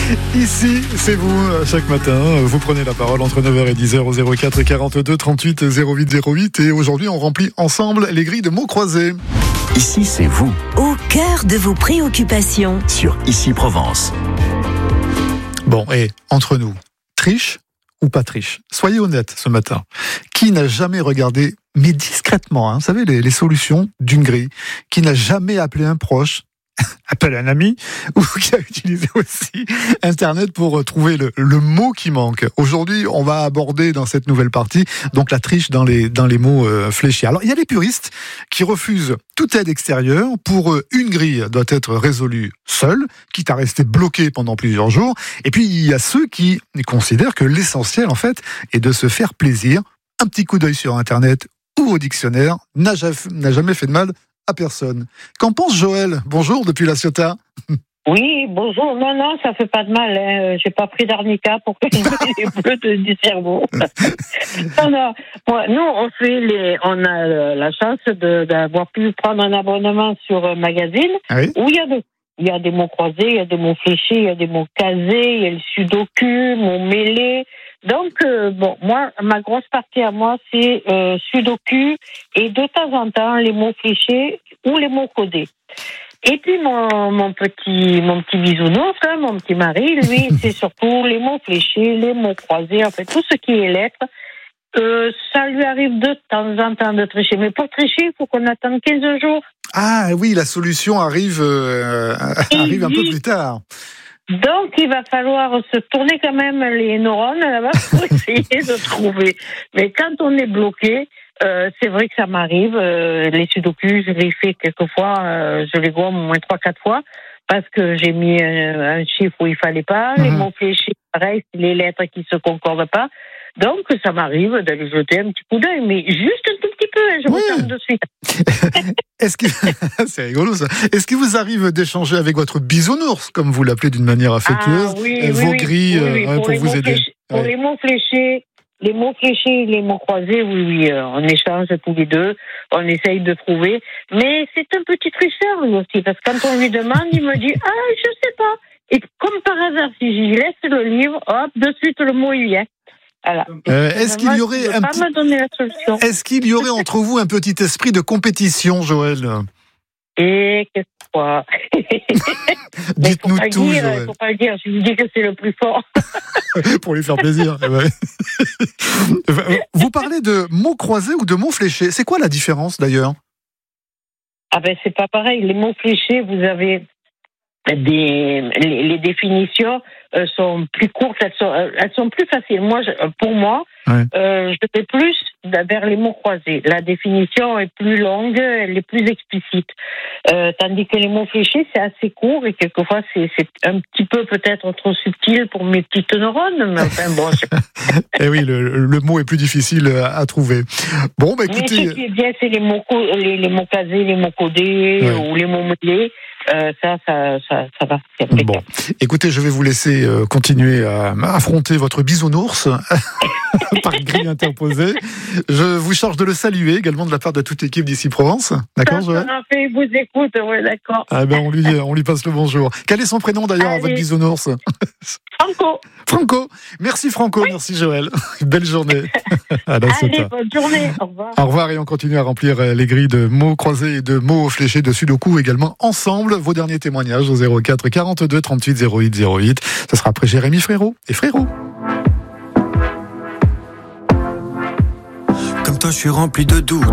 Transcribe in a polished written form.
Ici, c'est vous, chaque matin, vous prenez la parole entre 9h et 10h au 04 42 38 08 08 et aujourd'hui on remplit ensemble les grilles de mots croisés. Ici, c'est vous, au cœur de vos préoccupations. sur Ici Provence. Bon, et entre nous, triche ou pas triche? Soyez honnête ce matin. Qui n'a jamais regardé, mais discrètement, vous savez, les solutions d'une grille? Qui n'a jamais appelé un proche, appelle un ami, ou qui a utilisé aussi Internet pour trouver le mot qui manque? Aujourd'hui, on va aborder dans cette nouvelle partie donc la triche dans les mots fléchés. Alors, il y a les puristes qui refusent toute aide extérieure. Pour eux, une grille doit être résolue seule, quitte à rester bloquée pendant plusieurs jours. Et puis, il y a ceux qui considèrent que l'essentiel, en fait, est de se faire plaisir. Un petit coup d'œil sur Internet ou au dictionnaire n'a jamais fait de mal à personne. Qu'en pense Joël? Bonjour depuis La Ciotat. Oui, bonjour. Non, ça fait pas de mal. J'ai pas pris d'arnica pour que les bleus du cerveau. Non. Nous, on a la chance d'avoir pu prendre un abonnement sur un magazine où il y a des mots croisés, il y a des mots fléchés, il y a des mots casés, il y a le sudoku, mots mêlés. Donc, moi, ma grosse partie à moi, c'est sudoku et de temps en temps les mots fléchés ou les mots codés. Et puis mon petit bisounours, mon petit mari, lui, c'est surtout les mots fléchés, les mots croisés, en fait, tout ce qui est lettres. Ça lui arrive de temps en temps de tricher. Mais pour tricher, il faut qu'on attende 15 jours. Ah oui, la solution arrive un peu plus tard. Donc, il va falloir se tourner quand même les neurones là-bas pour essayer de trouver. Mais quand on est bloqué, c'est vrai que ça m'arrive. Les sudoku, je les fais quelquefois, je les gomme au moins 3-4 fois parce que j'ai mis un chiffre où il fallait pas. Les mots fléchés, pareil, c'est les lettres qui se concordent pas. Donc, ça m'arrive d'aller jeter un petit coup d'œil, mais juste un tout petit peu, je retombe de suite. C'est rigolo ça. Est-ce qu'il vous arrive d'échanger avec votre bisounours, comme vous l'appelez d'une manière affectueuse, vos grilles pour vous aider? Pour les mots fléchés, les mots croisés, oui, on échange tous les deux, on essaye de trouver. Mais c'est un petit tricheur lui aussi, parce que quand on lui demande, il me dit « Ah, je sais pas ». Et comme par hasard, si j'y laisse le livre, hop, de suite le mot il vient. Voilà. Est-ce qu'il y aurait entre vous un petit esprit de compétition, Joël? Et qu'est-ce quoi? Dites-nous tout, Joël. Faut pas le dire, je lui dis que c'est le plus fort. Pour lui faire plaisir. Vous parlez de mots croisés ou de mots fléchés. C'est quoi la différence d'ailleurs? Ah ben c'est pas pareil. Les mots fléchés, vous avez les définitions sont plus courtes, elles sont plus faciles. Pour moi, je vais plus vers les mots croisés. La définition est plus longue, elle est plus explicite. Tandis que les mots fléchés, c'est assez court et quelquefois c'est un petit peu peut-être trop subtil pour mes petites neurones. Mais enfin bon. Et oui, le mot est plus difficile à trouver. Bon, bah écoutez. Mais ce qui est bien, c'est les mots casés, les mots codés ou les mots mêlés. Ça va. Bon, écoutez, je vais vous laisser continuer à affronter votre bisounours par grille interposée. Je vous charge de le saluer également de la part de toute l'équipe d'Ici Provence. D'accord, Joël? Il vous écoute, oui, d'accord. Ah ben on lui passe le bonjour. Quel est son prénom d'ailleurs à votre bisounours? Franco. Merci Franco, merci Joël. Belle journée. Allez, bonne journée. Au revoir. Au revoir et on continue à remplir les grilles de mots croisés et de mots fléchés de sudoku également ensemble. Vos derniers témoignages au 04 42 38 08 08. Ce sera après Jérémy Frérot et Frérot. Comme toi, je suis rempli de doutes.